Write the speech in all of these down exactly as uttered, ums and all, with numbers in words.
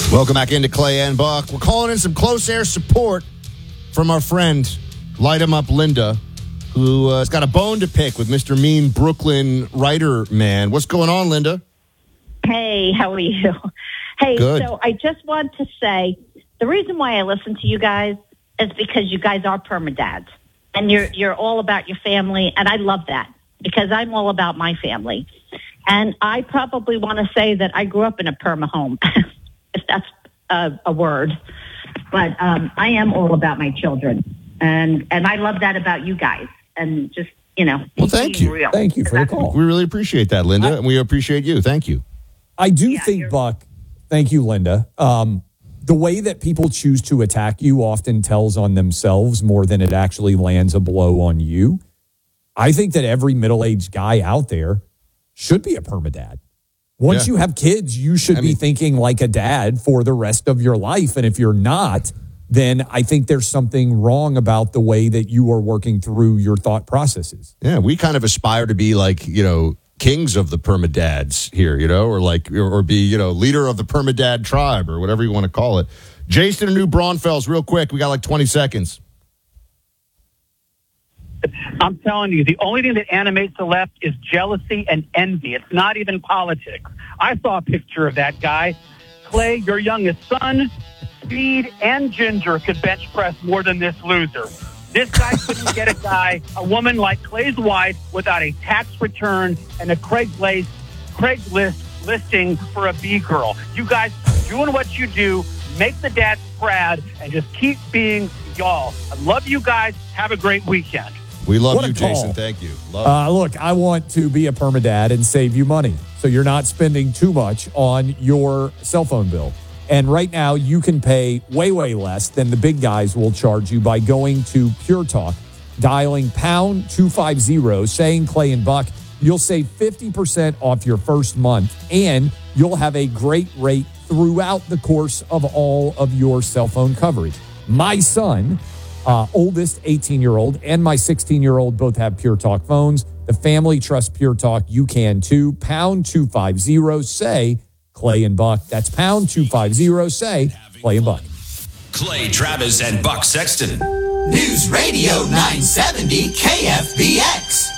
Welcome back into Clay and Buck. We're calling in some close air support from our friend, Light 'em Up Linda, who uh, has got a bone to pick with Mister Mean Brooklyn writer man. What's going on, Linda? Hey, how are you? Hey, Good. So I just want to say the reason why I listen to you guys is because you guys are permadads, and you're you're all about your family, and I love that because I'm all about my family. And I probably want to say that I grew up in a perma home, if that's a, a word. But um, I am all about my children, and and I love that about you guys. And just, you know, Well, thank you. real. Thank you for the call. We really appreciate that, Linda, I- and we appreciate you. Thank you. I do Yeah, think, you're- Buck, thank you, Linda. Um, the way that people choose to attack you often tells on themselves more than it actually lands a blow on you. I think that every middle-aged guy out there should be a permadad. Once Yeah. you have kids, you should I be mean- thinking like a dad for the rest of your life. And if you're not, then I think there's something wrong about the way that you are working through your thought processes. Yeah, we kind of aspire to be like, you know, kings of the permadads here, you know, or like, or, or be, you know, leader of the permadad tribe or whatever you want to call it. Jason and New Braunfels, real quick. We got like twenty seconds. I'm telling you, the only thing that animates the left is jealousy and envy. It's not even politics. I saw a picture of that guy. Clay, your youngest son, Speed, and Ginger could bench press more than this loser. This guy couldn't get a guy, a woman like Clay's wife, without a tax return and a Craigslist, Craigslist listing for a B-girl. You guys doing what you do, make the dads proud, and just keep being y'all. I love you guys. Have a great weekend. We love What a you, call. Jason. Thank you. Love Uh, look, I want to be a permadad and save you money so you're not spending too much on your cell phone bill. And right now, you can pay way, way less than the big guys will charge you by going to Pure Talk, dialing pound two fifty, saying Clay and Buck. You'll save fifty percent off your first month, and you'll have a great rate throughout the course of all of your cell phone coverage. My son, uh, oldest eighteen-year-old, and my sixteen-year-old both have Pure Talk phones. The family trusts Pure Talk. You can too. Pound two fifty, say Clay and Buck. That's pound two fifty, say Clay and Buck. Clay Travis and Buck Sexton. News Radio nine seventy K F B X.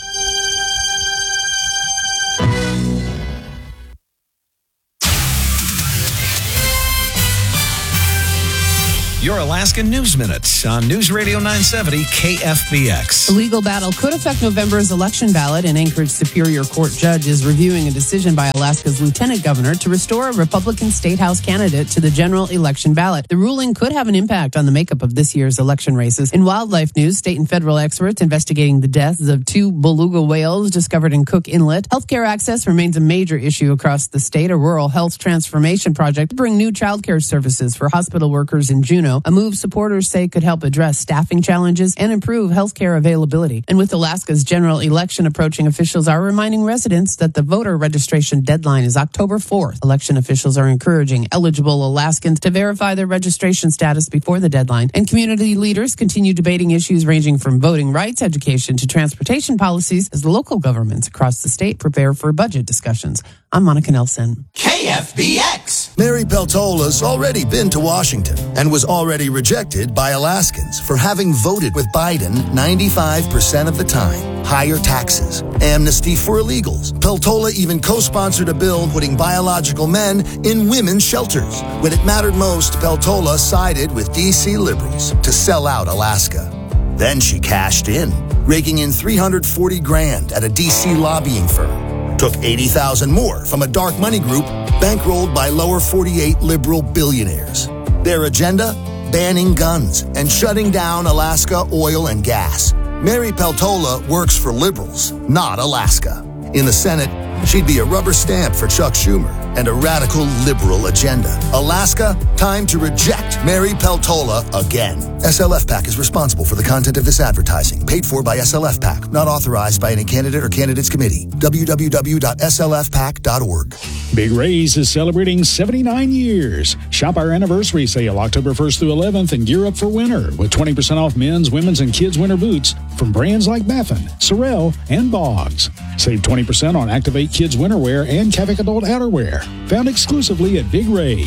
Your Alaska News Minute on News Radio nine seventy K F B X. The legal battle could affect November's election ballot. An Anchorage Superior Court judge is reviewing a decision by Alaska's lieutenant governor to restore a Republican state house candidate to the general election ballot. The ruling could have an impact on the makeup of this year's election races. In wildlife news, state and federal experts investigating the deaths of two beluga whales discovered in Cook Inlet. Healthcare access remains a major issue across the state. A rural health transformation project to bring new childcare services for hospital workers in Juneau. A move supporters say could help address staffing challenges and improve healthcare availability. And with Alaska's general election approaching, officials are reminding residents that the voter registration deadline is October fourth. Election officials are encouraging eligible Alaskans to verify their registration status before the deadline. And community leaders continue debating issues ranging from voting rights, education, to transportation policies as the local governments across the state prepare for budget discussions. I'm Monica Nelson. K F B X. Mary Peltola's already been to Washington and was already rejected by Alaskans for having voted with Biden ninety-five percent of the time. Higher taxes, amnesty for illegals. Peltola even co-sponsored a bill putting biological men in women's shelters. When it mattered most, Peltola sided with D C liberals to sell out Alaska. Then she cashed in, raking in three hundred forty grand at a D C lobbying firm. Took eighty thousand more from a dark money group bankrolled by lower forty-eight liberal billionaires. Their agenda? Banning guns and shutting down Alaska oil and gas. Mary Peltola works for liberals, not Alaska. In the Senate, she'd be a rubber stamp for Chuck Schumer and a radical liberal agenda. Alaska, time to reject Mary Peltola again. S L F PAC is responsible for the content of this advertising, paid for by S L F PAC, not authorized by any candidate or candidates committee. w w w dot s l f pac dot org. Big Ray's is celebrating seventy-nine years. Shop our anniversary sale October first through eleventh and gear up for winter with twenty percent off men's, women's, and kids' winter boots from brands like Baffin, Sorel, and Boggs. Save twenty percent on Activate Kids Winterwear and Kavik Adult Outerwear. Found exclusively at Big Ray's.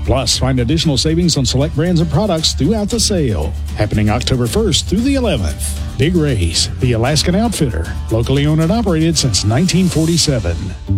Plus, find additional savings on select brands and products throughout the sale. Happening October first through the eleventh. Big Ray's, the Alaskan Outfitter. Locally owned and operated since nineteen forty-seven.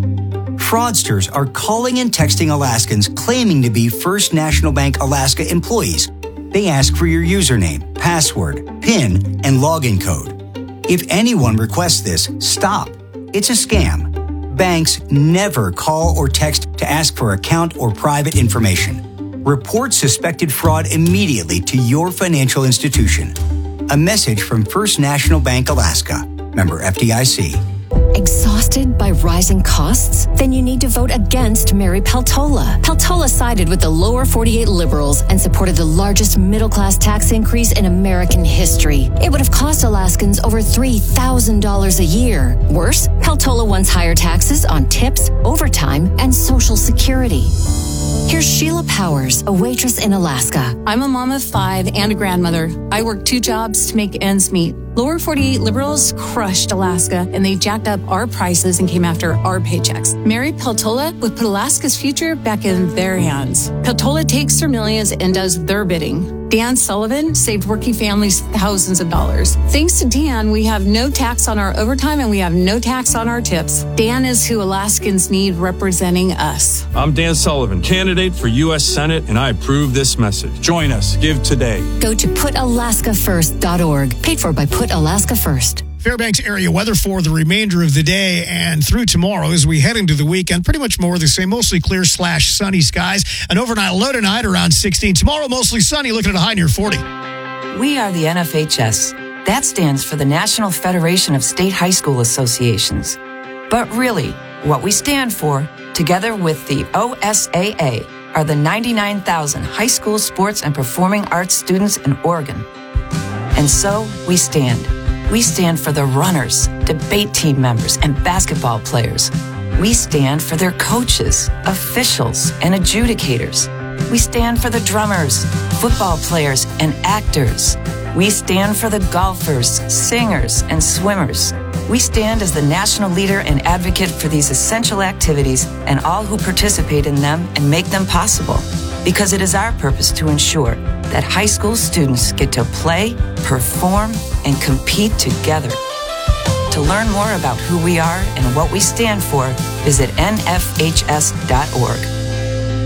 Fraudsters are calling and texting Alaskans claiming to be First National Bank Alaska employees. They ask for your username, password, PIN, and login code. If anyone requests this, stop. It's a scam. Banks never call or text to ask for account or private information. Report suspected fraud immediately to your financial institution. A message from First National Bank Alaska. Member F D I C. Exhausted by rising costs? Then you need to vote against Mary Peltola. Peltola sided with the lower forty-eight liberals and supported the largest middle-class tax increase in American history. It would have cost Alaskans over three thousand dollars a year. Worse, Peltola wants higher taxes on tips, overtime, and Social Security. Here's Sheila Powers, a waitress in Alaska. I'm a mom of five and a grandmother. I work two jobs to make ends meet. Lower forty-eight liberals crushed Alaska, and they jacked up our prices and came after our paychecks. Mary Peltola would put Alaska's future back in their hands. Peltola takes their millions and does their bidding. Dan Sullivan saved working families thousands of dollars. Thanks to Dan, we have no tax on our overtime and we have no tax on our tips. Dan is who Alaskans need representing us. I'm Dan Sullivan, candidate for U S Senate, and I approve this message. Join us. Give today. Go to put alaska first dot org. Paid for by Put Alaska First. Fairbanks area weather for the remainder of the day and through tomorrow as we head into the weekend. Pretty much more of the same, mostly clear slash sunny skies. An overnight low tonight around sixteen. Tomorrow, mostly sunny, looking at a high near forty. We are the N F H S. That stands for the National Federation of State High School Associations. But really, what we stand for, together with the O S A A, are the ninety-nine thousand high school sports and performing arts students in Oregon. And so we stand. We stand for the runners, debate team members, and basketball players. We stand for their coaches, officials, and adjudicators. We stand for the drummers, football players, and actors. We stand for the golfers, singers, and swimmers. We stand as the national leader and advocate for these essential activities and all who participate in them and make them possible. Because it is our purpose to ensure that high school students get to play, perform, and compete together. To learn more about who we are and what we stand for, visit N F H S dot org.